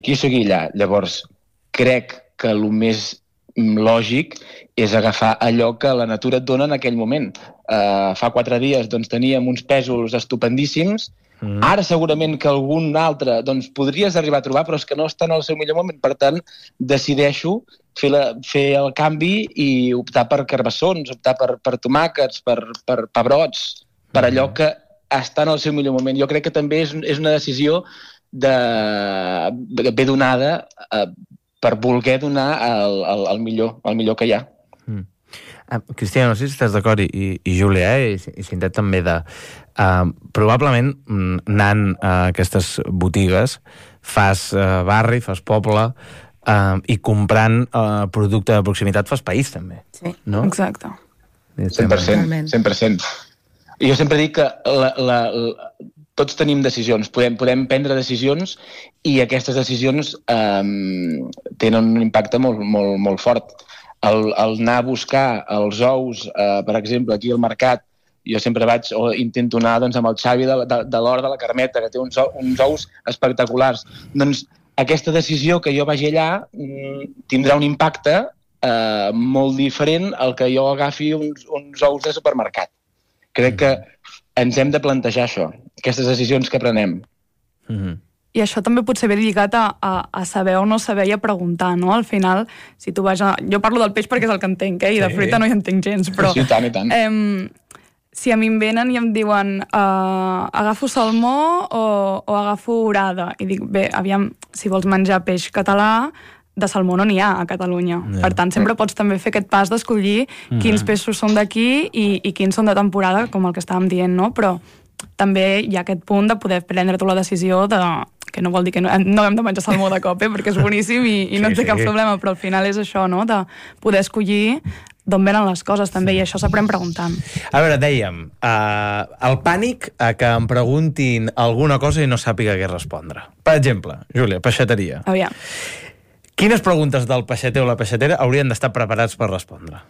qui sigui allà. Llavors, crec que el més lògic és agafar allò que la natura et dona en aquell moment. Fa 4 dies doncs, teníem uns pèsols estupendíssims. Ara segurament que algun altre doncs, podries arribar a trobar, però és que no està en el seu millor moment. Per tant, decideixo fer el canvi i optar per carbassons, optar per tomàquets, per pebrots, per allò que està en el seu millor moment. Jo crec que també és una decisió ben donada per voler donar el millor que hi ha. Cristina, no sé si estàs d'acord, i Júlia, i Cintet també, probablement anant a aquestes botigues fas barri, fas poble, i comprant producte de proximitat fas país, també. Sí, no? Exacte. 100%. I jo sempre dic que tots tenim decisions, podem prendre decisions i aquestes decisions tenen un impacte molt fort. El anar a buscar els ous, per exemple, aquí al mercat, jo sempre vaig o intento anar doncs, amb el Xavi de l'Hort de la Carmeta, que té uns ous espectaculars. Doncs aquesta decisió que jo vagi allà tindrà un impacte molt diferent al que jo agafi uns ous de supermercat. Crec que ens hem de plantejar això, aquestes decisions que prenem. I això també potser ve lligat a saber o no saber i a preguntar, no? Al final, si tu vas a... Jo parlo del peix perquè és el que entenc, i de fruita no hi entenc gens, però... Sí, tant i tant. Si a mi em venen i em diuen agafo salmó o agafo orada, i dic, bé, aviam, si vols menjar peix català, de salmó no n'hi ha a Catalunya. Per tant, sempre pots també fer aquest pas d'escollir quins peixos són d'aquí i quins són de temporada, com el que estàvem dient, no? Però també hi ha aquest punt de poder prendre tu la decisió que no vol dir que no hem de menjar salmó de cop, perquè és boníssim i no té cap problema, però al final és això, no? De poder escollir d'on venen les coses, també, i això s'aprèn preguntant. A veure, dèiem, el pànic a que em preguntin alguna cosa i no sàpiga què respondre. Per exemple, Júlia, peixateria. Aviam. Quines preguntes del peixater o la peixatera haurien d'estar preparats per respondre?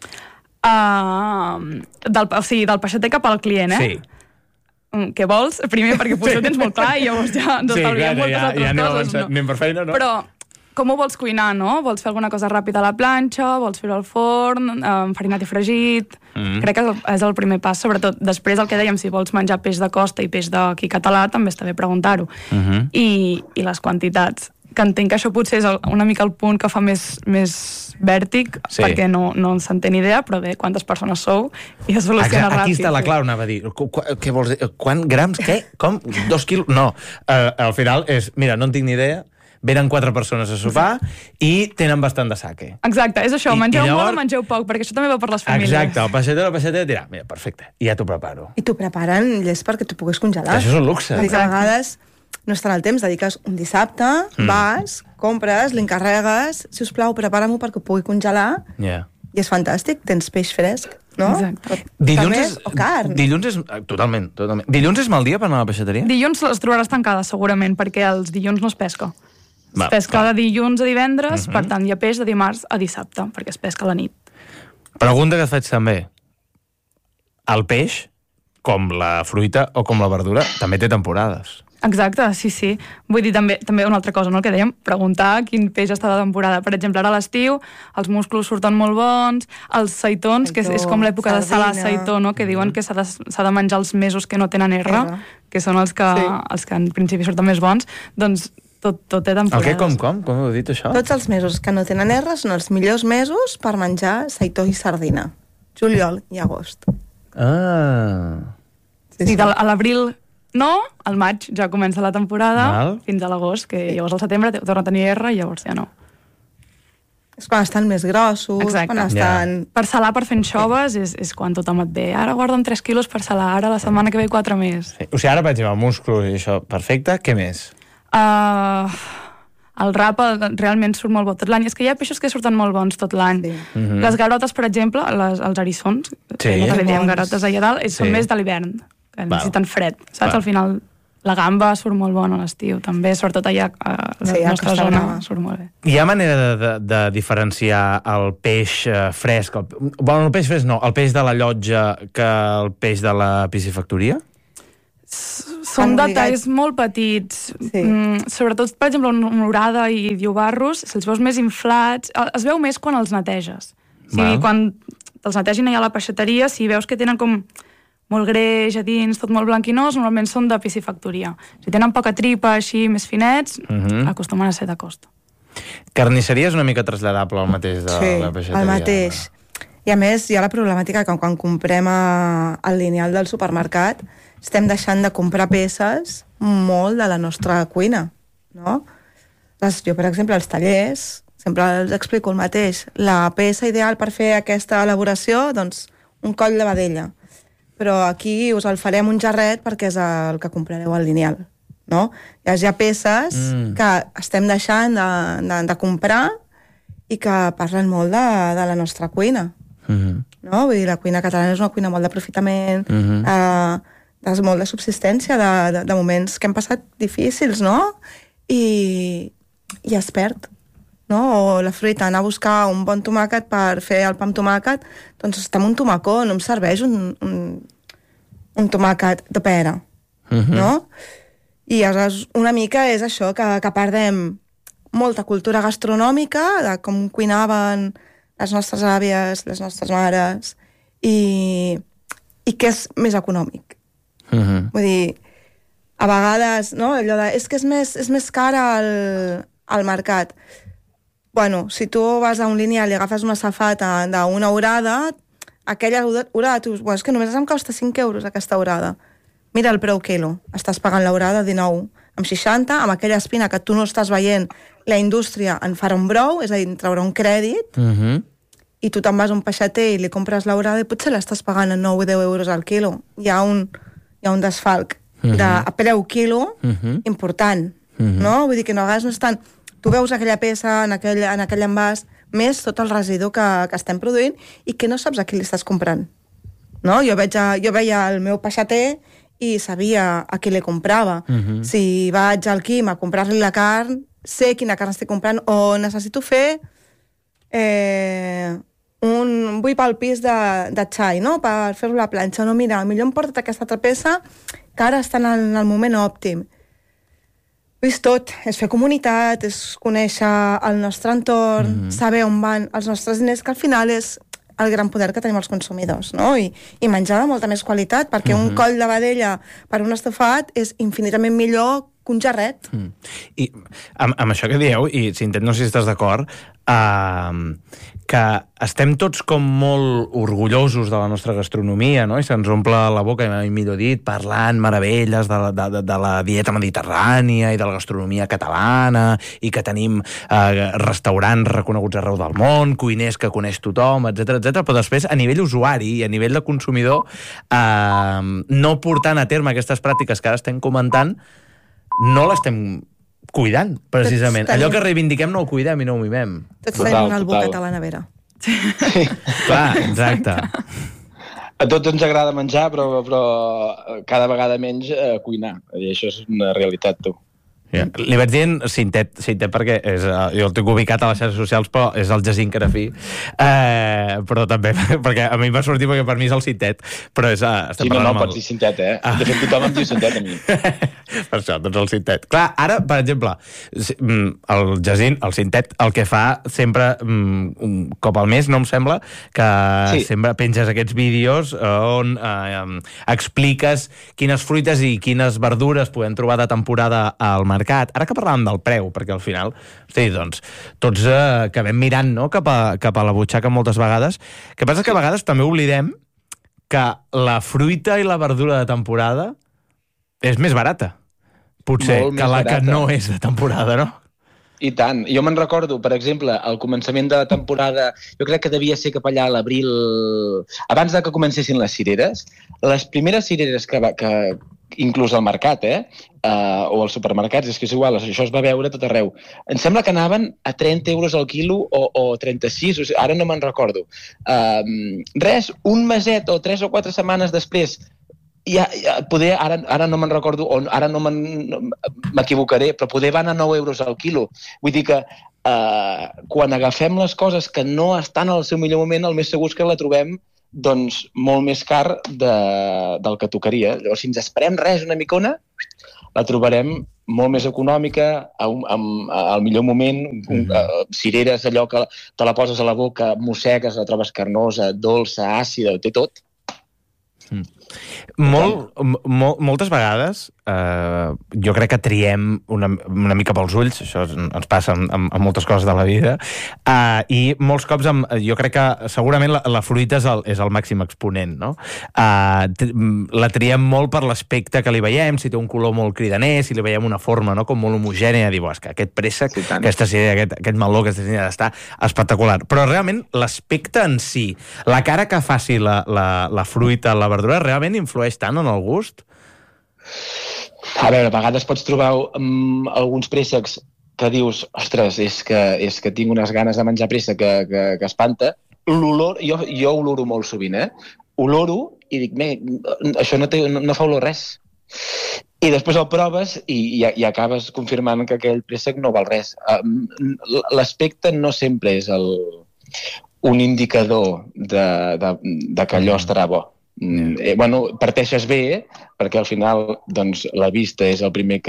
O sigui, del peixater cap al client, Sí. Què vols? Primer, perquè potser ho tens molt clar i llavors ja ens estalviem moltes altres coses. Anem per feina, no? Però com ho vols cuinar, no? Vols fer alguna cosa ràpida a la planxa, vols fer-ho al forn, enfarinat i fregit... Crec que és el primer pas, sobretot. Després, el que dèiem, si vols menjar peix de costa i peix d'aquí català, també està bé preguntar-ho. I les quantitats, que entenc que això potser és una mica el punt que fa més vèrtic, perquè no s'entén idea, però bé, quantes persones sou i es soluciona ràpid. Aquí està la clau, anava a dir. Què vols dir? Quant grams? Què? Com? 2 quilos? No. Al final és, mira, no en tinc ni idea, venen 4 persones a sopar i tenen bastant de sake. Exacte, és això, mengeu molt o mengeu poc, perquè això també va per les famílies. Exacte, el peixater o la peixatera dirà, mira, perfecte, ja t'ho preparo. I t'ho preparen llest perquè t'ho puguis congelar. Això és un luxe. Perquè a vegades no estan al temps, dediques un dissabte, vas, compres, l'encarregues, si us plau, prepara-m'ho perquè ho pugui congelar, i és fantàstic, tens peix fresc, no? Exacte. Dilluns o carn. Dilluns és... Totalment. Dilluns és mal dia per anar a la peixateria? Dilluns les trobaràs tancades, segurament, perquè els dilluns no es pesca. Es pesca de dilluns a divendres, per tant, hi ha peix de dimarts a dissabte, perquè es pesca a la nit. Pregunta que et faig també. El peix, com la fruita o com la verdura, també té temporades. Exacte, sí. Vull dir, també una altra cosa, no?, el que dèiem, preguntar quin peix està de temporada. Per exemple, ara a l'estiu, els musclos surten molt bons, els seitons, que és com l'època de salar seitó, no?, que diuen que s'ha de menjar els mesos que no tenen R, que són els que en principi surten més bons, doncs tot té temporades. El què? Com ho heu dit, això? Tots els mesos que no tenen R són els millors mesos per menjar seitó i sardina. Juliol i agost. Sí, a l'abril no, al maig ja comença la temporada, fins a l'agost, que llavors al setembre torna a tenir R i llavors ja no. És quan estan més grossos, quan estan... Per salar, per fer anxoves, és quan tothom et ve. Ara guarda'm 3 quilos per salar, ara la setmana que ve 4 més. O sigui, ara, per exemple, el múscul i això, perfecte, què més? El rap realment surt molt bo tot l'any. És que hi ha peixos que surten molt bons tot l'any. Les garotes, per exemple, els erissons, que diem garotes allà dalt, són més de l'hivern, que necessiten fred, saps? Al final la gamba surt molt bona a l'estiu, també, sobretot allà a la nostra zona surt molt bé. Hi ha manera de diferenciar el peix fresc, el peix fresc no, el peix de la llotja que el peix de la piscifactoria? Són detalls molt petits. Sí. Sobretot, per exemple, una orada i diobarros, si els veus més inflats, es veu més quan els neteges. O sigui, quan els netegin allà a la peixateria, si veus que tenen com molt greix a dins, tot molt blanquinós, normalment són de piscifactoria. Si tenen poca tripa, així, més finets, acostumen a ser de costa. Carnisseria és una mica traslladable al mateix de la peixateria. Sí, el mateix. I a més, hi ha la problemàtica que quan comprem el lineal del supermercat estem deixant de comprar peces molt de la nostra cuina, no? Jo, per exemple, els tallers, sempre els explico el mateix. La peça ideal per fer aquesta elaboració, doncs, un coll de vedella. Però aquí us el farem un jarret perquè és el que comprareu al lineal, no? Hi ha peces que estem deixant de comprar i que parlen molt de la nostra cuina. No? Vull dir, la cuina catalana és una cuina molt d'aprofitament, molt de subsistència, de moments que hem passat difícils, no? I es perd. No? O la fruita, anar a buscar un bon tomàquet per fer el pa amb tomàquet, doncs està amb un tomacó, no em serveix un tomàquet de pera, no? I aleshores una mica és això, que perdem molta cultura gastronòmica, de com cuinaven les nostres àvies, les nostres mares, i que és més econòmic. Vull dir, a vegades, no? Allò de, és que és més cara al mercat. Bueno, si tu vas a un lineal i agafes una safata d'una orada, aquella orada, tu dius, és que només em costa 5 euros aquesta orada. Mira el preu quilo. Estàs pagant l'orada 19, amb 60, amb aquella espina que tu no estàs veient, la indústria en farà un brou, és a dir, traurà un crèdit, i tu te'n vas a un peixater i li compres l'orada i potser l'estàs pagant a 9 o 10 euros al quilo. Hi ha un desfalc a preu quilo important, no? Vull dir que a vegades no és tant... Tu veus aquella peça en aquell envàs, més tot el residu que estem produint i que no saps a qui li estàs comprant. No? Jo veia el meu peixater i sabia a qui li comprava. Si vaig al Quim a comprar-li la carn, sé quina carn estic comprant, o necessito fer un bull pel pis de xai, no? Per fer-lo a la planxa. No, mira, millor em porta't aquesta altra peça que ara està en el moment òptim. És tot, és fer comunitat, és conèixer el nostre entorn, saber on van els nostres diners, que al final és el gran poder que tenim els consumidors, no? I menjar de molta més qualitat, perquè un coll de vedella per un estofat és infinitament millor que un jarret. I amb això que dieu, i si no sé si estàs d'acord, que estem tots com molt orgullosos de la nostra gastronomia, no? I se'ns omple la boca, millor dit, parlant meravelles de la dieta mediterrània i de la gastronomia catalana, i que tenim restaurants reconeguts arreu del món, cuiners que coneix tothom, etc, però després, a nivell usuari i a nivell de consumidor, no portant a terme aquestes pràctiques que ara estem comentant, no l'estem cuidant, precisament. Allò que reivindiquem no ho cuidem i no ho mimem. Tots tenim un albocat a la nevera. Clar, exacte. A tots ens agrada menjar, però cada vegada menys cuinar. I això és una realitat, tu. Li vaig dient Cintet perquè jo el tinc ubicat a les xarxes socials, però és el Jacint Carafí, però també perquè a mi em va sortir perquè per mi és el Cintet, però és... Sí, no, pots dir Cintet, De fet, tothom em diu Cintet a mi. Per això, doncs el Cintet. Clar, ara, per exemple, el Jacint, el Cintet, el que fa sempre, un cop al mes, no em sembla, que sempre penges aquests vídeos on expliques quines fruites i quines verdures podem trobar de temporada al mercat. Ara que parlàvem del preu, perquè al final, doncs, tots acabem mirant, no?, cap a la butxaca moltes vegades. El que passa que a vegades també oblidem que la fruita i la verdura de temporada és més barata, potser, que la que no és de temporada, no? I tant. Jo me'n recordo, per exemple, al començament de la temporada, jo crec que devia ser cap allà a l'abril, abans de que comencessin les cireres, les primeres cireres que inclús al mercat, o als supermercats, és que és igual, això es va veure tot arreu. Em sembla que anaven a 30 euros al quilo o 36, o sigui, ara no me'n recordo. Res, un meset o 3 o 4 setmanes després, poder, ara no me'n recordo, o ara no m'equivocaré, però poder van a 9 euros al quilo. Vull dir que quan agafem les coses que no estan al seu millor moment, el més segur és que la trobem doncs, molt més car del que tocaria. Llavors, si ens esperem res, una micona, la trobarem molt més econòmica, al millor moment, cireres, allò que te la poses a la boca, mossegues, la trobes carnosa, dolça, àcida, té tot. Moltes vegades jo crec que triem una mica pels ulls, això ens passa amb moltes coses de la vida, i molts cops jo crec que segurament la fruita és el màxim exponent, no? La triem molt per l'aspecte que li veiem, si té un color molt cridaner, si li veiem una forma, no?, com molt homogènia, dir, que aquest préssec, aquest meló, aquesta cine d'estar espectacular. Però realment l'aspecte en si, la cara que faci la fruita, la verdura, realment influeix tant en el gust? A veure, a vegades pots trobar alguns préssecs que dius, ostres, és que tinc unes ganes de menjar préssec que espanta. L'olor, jo oloro molt sovint, oloro i dic, això no fa olor res. I després el proves i acabes confirmant que aquell préssec no val res. L'aspecte no sempre és un indicador de que allò estarà bo. Parteixes bé, perquè al final doncs, la vista és el primer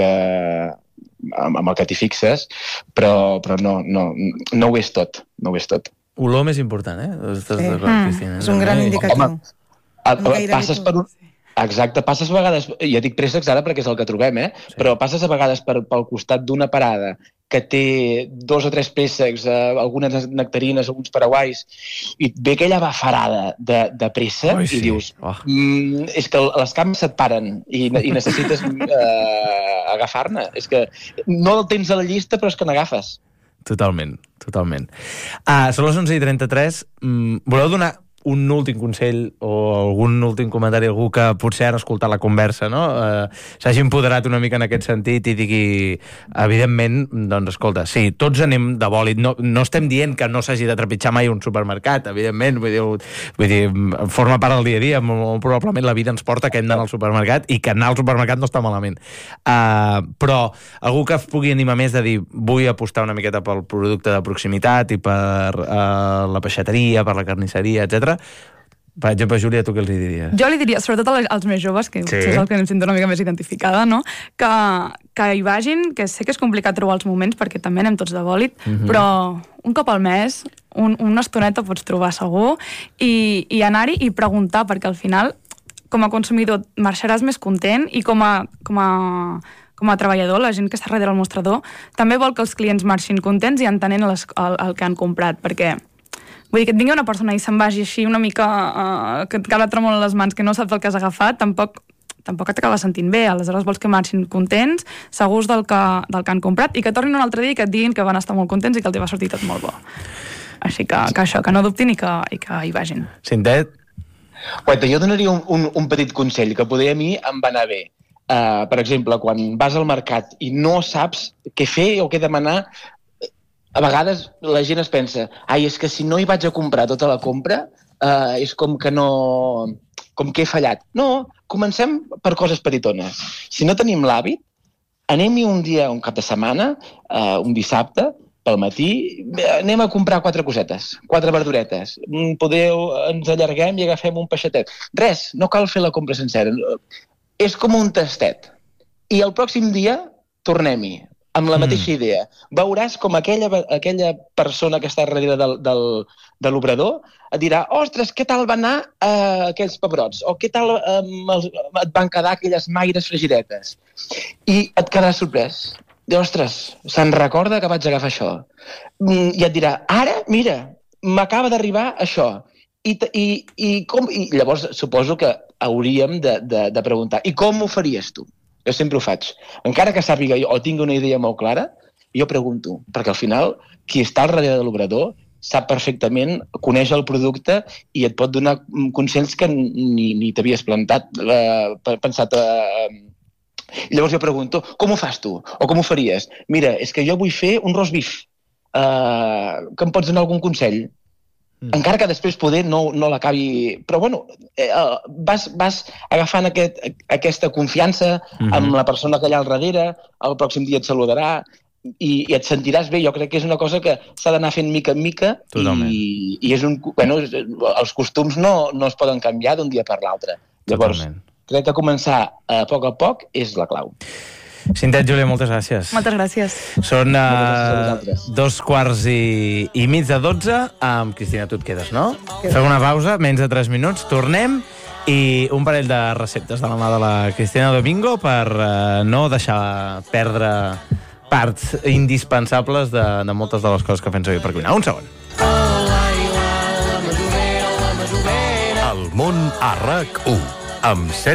amb el que t'hi fixes, però no ho és tot. Olor més important, Estàs d'acord, Cristina? És un gran indicatiu. Passes per un... Exacte, passes a vegades, ja dic préssecs ara perquè és el que trobem, sí. Però passes a vegades pel costat d'una parada que té 2 o 3 préssecs, algunes nectarines, alguns paraguais, i et ve aquella bafarada de préssec i dius, és que les cames se't paren i necessites agafar-ne. És que no el tens a la llista, però és que n'agafes. Totalment. Són les 11:33. Voleu donar un últim consell o algun últim comentari a algú que potser ha escoltat la conversa, no? S'hagi empoderat una mica en aquest sentit i digui, evidentment, doncs, escolta, sí, tots anem de bòlit. No estem dient que no s'hagi de trepitjar mai un supermercat, evidentment, vull dir, forma part del dia a dia, molt probablement la vida ens porta que hem d'anar al supermercat i que anar al supermercat no està malament. Però algú que es pugui animar més de dir, vull apostar una miqueta pel producte de proximitat i per la peixateria, per la carnisseria, etc. Per exemple, Júlia, tu què els diries? Jo li diria, sobretot als més joves, que és el que em sento una mica més identificada, no? Que hi vagin, que sé que és complicat trobar els moments, perquè també anem tots de bòlit, però un cop al mes, una estoneta pots trobar segur, i anar-hi i preguntar, perquè al final, com a consumidor, marxaràs més content, i com a treballador, la gent que està darrere del mostrador, també vol que els clients marxin contents i entenent el que han comprat, perquè vull dir, que et vingui una persona i se'n vagi així una mica, que et cala tremol a les mans, que no saps el que has agafat, tampoc t'acaba sentint bé. Aleshores vols que marxin contents, segurs del que han comprat, i que tornin un altre dia i que et diguin que van estar molt contents i que els va sortir tot molt bo. Així que això, que no dubtin i que hi vagin. Cintet? Jo donaria un petit consell que poder a mi em va anar bé. Per exemple, quan vas al mercat i no saps què fer o què demanar, a vegades la gent es pensa, és que si no hi vaig a comprar tota la compra, és com que he fallat. No, comencem per coses petitones. Si no tenim l'hàbit, anem-hi un dia, un cap de setmana, un dissabte, pel matí, anem a comprar 4 cosetes, 4 verduretes. Ens allarguem i agafem un peixetet. Res, no cal fer la compra sencera. És com un tastet. I el pròxim dia tornem-hi, amb la mateixa idea. Veuràs com aquella persona que està darrere de l'obrador et dirà, ostres, què tal van anar aquells pebrots? O què tal et van quedar aquelles maires fregidetes? I et quedaràs sorprès. Ostres, se'n recorda que vaig agafar això. I et dirà, ara, mira, m'acaba d'arribar això. I llavors suposo que hauríem de preguntar, i com ho faries tu? Jo sempre ho faig. Encara que sàpiga o tingui una idea molt clara, jo pregunto, perquè al final qui està al darrere de l'obrador sap perfectament, coneix el producte i et pot donar consells que ni t'havies pensat. Llavors jo pregunto, com ho fas tu? O com ho faries? Mira, és que jo vull fer un roast beef. Que em pots donar algun consell? Encara que després poder no l'acabi... Però bueno, vas agafant aquesta confiança amb la persona que allà al darrere, el pròxim dia et saludarà, i et sentiràs bé. Jo crec que és una cosa que s'ha d'anar fent mica en mica. Totalment. I és els costums no es poden canviar d'un dia per l'altre. Llavors, Totalment. crec que començar a poc és la clau. Cintet, Júlia, moltes gràcies. Moltes gràcies. Són gràcies a vosaltres. 2:15. Cristina, tu et quedes, no? Fem una pausa, menys de 3 minuts, tornem i un parell de receptes de la mà de la Cristina Domingo per no deixar perdre parts indispensables de moltes de les coses que fem servir per cuinar. Un segon. El món a RAC1 amb